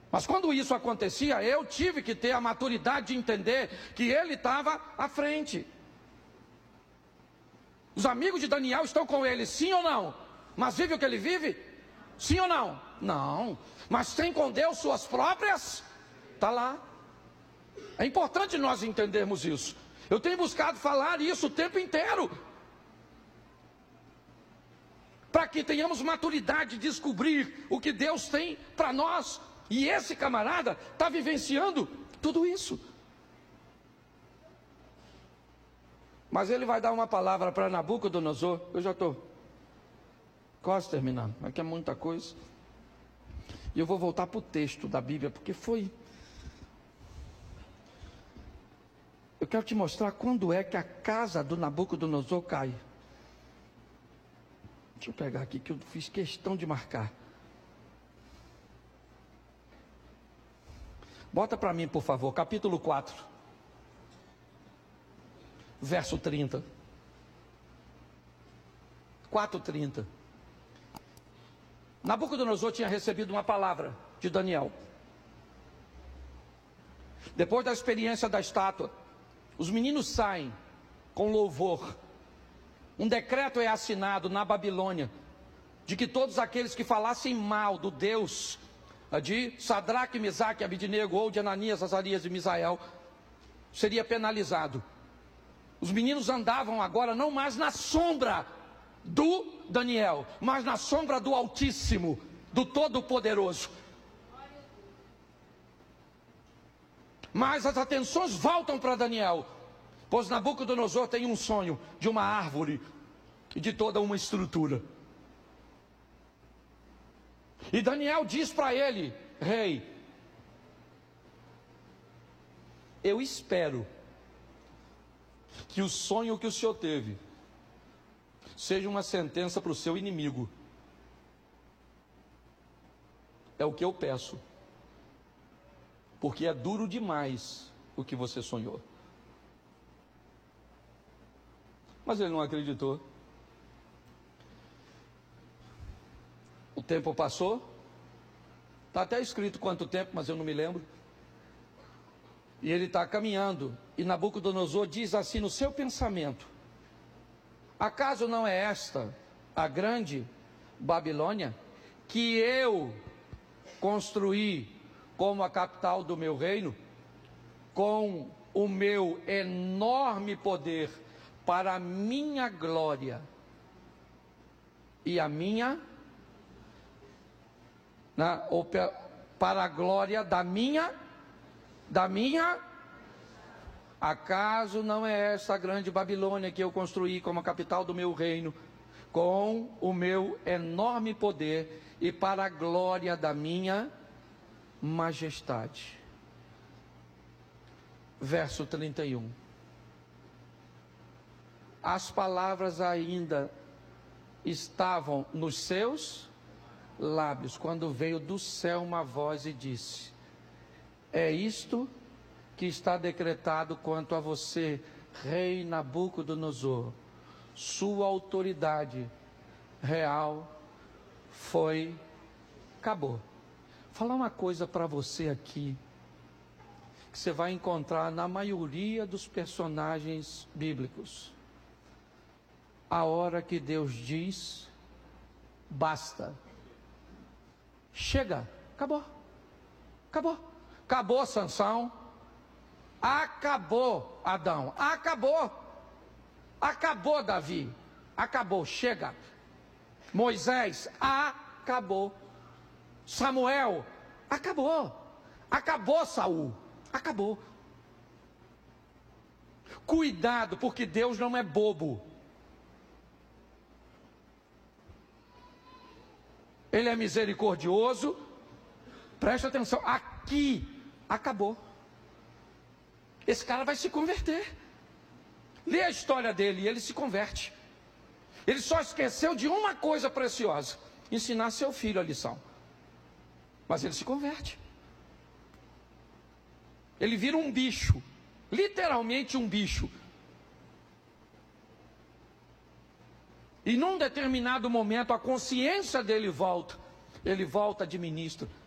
Mas quando isso acontecia, eu tive que ter a maturidade de entender que ele estava à frente. Os amigos de Daniel estão com ele, sim ou não? Mas vive o que ele vive? Sim ou não? Não. Mas tem com Deus suas próprias? Está lá. É importante nós entendermos isso. Eu tenho buscado falar isso o tempo inteiro, para que tenhamos maturidade de descobrir o que Deus tem para nós. E esse camarada está vivenciando tudo isso. Mas ele vai dar uma palavra para Nabucodonosor. Eu já estou quase terminando, aqui é muita coisa. E eu vou voltar para o texto da Bíblia, porque foi... Eu quero te mostrar quando é que a casa do Nabucodonosor cai. Deixa eu pegar aqui que eu fiz questão de marcar. Bota para mim, por favor, capítulo 4, verso 30. 4:30. Nabucodonosor tinha recebido uma palavra de Daniel. Depois da experiência da estátua, os meninos saem com louvor. Um decreto é assinado na Babilônia, de que todos aqueles que falassem mal do Deus de Sadraque, Mesaque e Abidnego, ou de Ananias, Azarias e Misael, seria penalizado. Os meninos andavam agora não mais na sombra do Daniel, mas na sombra do Altíssimo, do Todo-Poderoso. Mas as atenções voltam para Daniel, pois Nabucodonosor tem um sonho de uma árvore e de toda uma estrutura. E Daniel diz para ele: rei, eu espero que o sonho que o senhor teve seja uma sentença para o seu inimigo. É o que eu peço, porque é duro demais o que você sonhou. Mas ele não acreditou. O tempo passou. Está até escrito quanto tempo, mas eu não me lembro. E ele está caminhando. E Nabucodonosor diz assim no seu pensamento: acaso não é esta a grande Babilônia, que eu construí como a capital do meu reino, com o meu enorme poder, para a minha glória e a minha, ou para a glória da minha, acaso não é essa a grande Babilônia que eu construí como a capital do meu reino, com o meu enorme poder e para a glória da minha majestade? Verso 31. As palavras ainda estavam nos seus lábios, quando veio do céu uma voz e disse: é isto que está decretado quanto a você, rei Nabucodonosor. Sua autoridade real acabou. Vou falar uma coisa para você aqui, que você vai encontrar na maioria dos personagens bíblicos. A hora que Deus diz, basta. Chega, acabou. Acabou. Acabou Sansão. Acabou Adão. Acabou. Acabou Davi. Acabou, chega. Moisés, acabou. Samuel, acabou. Acabou Saul. Acabou. Cuidado, porque Deus não é bobo. Ele é misericordioso. Preste atenção, aqui acabou. Esse cara vai se converter. Lê a história dele e ele se converte. Ele só esqueceu de uma coisa preciosa: ensinar seu filho a lição. Mas ele se converte. Ele vira um bicho, literalmente um bicho. E num determinado momento a consciência dele volta. Ele volta de ministro.